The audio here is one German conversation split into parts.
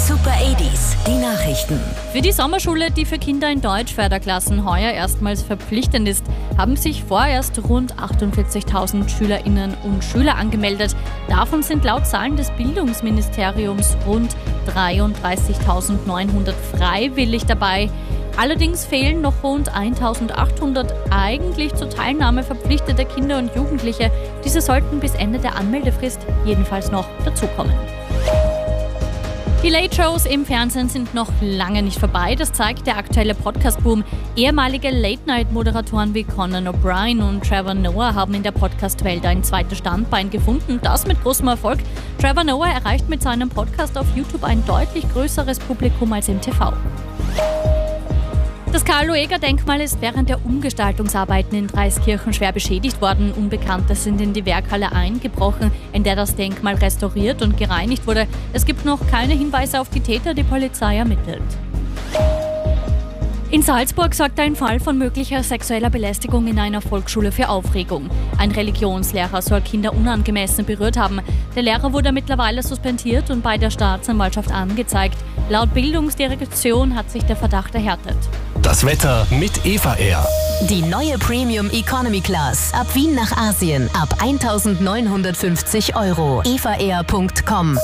Super 80s, die Nachrichten. Für die Sommerschule, die für Kinder in Deutschförderklassen heuer erstmals verpflichtend ist, haben sich vorerst rund 48.000 Schülerinnen und Schüler angemeldet. Davon sind laut Zahlen des Bildungsministeriums rund 33.900 freiwillig dabei. Allerdings fehlen noch rund 1.800 eigentlich zur Teilnahme verpflichtete Kinder und Jugendliche. Diese sollten bis Ende der Anmeldefrist jedenfalls noch dazukommen. Die Late-Shows im Fernsehen sind noch lange nicht vorbei, das zeigt der aktuelle Podcast-Boom. Ehemalige Late-Night-Moderatoren wie Conan O'Brien und Trevor Noah haben in der Podcast-Welt ein zweites Standbein gefunden, das mit großem Erfolg. Trevor Noah erreicht mit seinem Podcast auf YouTube ein deutlich größeres Publikum als im TV. Das Karl-Lueger-Denkmal ist während der Umgestaltungsarbeiten in Dreiskirchen schwer beschädigt worden. Unbekannte sind in die Werkhalle eingebrochen, in der das Denkmal restauriert und gereinigt wurde. Es gibt noch keine Hinweise auf die Täter, die Polizei ermittelt. In Salzburg sorgt ein Fall von möglicher sexueller Belästigung in einer Volksschule für Aufregung. Ein Religionslehrer soll Kinder unangemessen berührt haben. Der Lehrer wurde mittlerweile suspendiert und bei der Staatsanwaltschaft angezeigt. Laut Bildungsdirektion hat sich der Verdacht erhärtet. Das Wetter mit Eva Air. Die neue Premium Economy Class. Ab Wien nach Asien. Ab 1.950 €. evaair.com.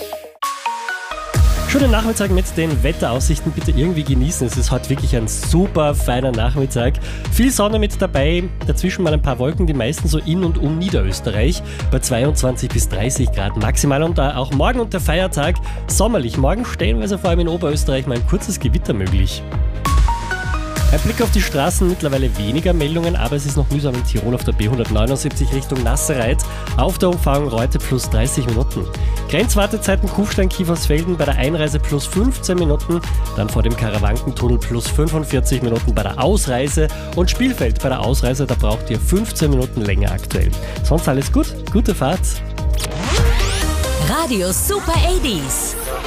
Schönen Nachmittag mit den Wetteraussichten. Bitte irgendwie genießen. Es ist heute wirklich ein super feiner Nachmittag. Viel Sonne mit dabei. Dazwischen mal ein paar Wolken, die meisten so in und um Niederösterreich. Bei 22 bis 30 Grad maximal. Und auch morgen und der Feiertag sommerlich. Morgen stellenweise vor allem in Oberösterreich mal ein kurzes Gewitter möglich. Ein Blick auf die Straßen, mittlerweile weniger Meldungen, aber es ist noch mühsam in Tirol auf der B179 Richtung Nassereit. Auf der Umfahrung Reute plus 30 Minuten. Grenzwartezeiten Kufstein-Kiefersfelden bei der Einreise plus 15 Minuten, dann vor dem Karawankentunnel plus 45 Minuten bei der Ausreise und Spielfeld bei der Ausreise, da braucht ihr 15 Minuten länger aktuell. Sonst alles gut, gute Fahrt. Radio Super 80s.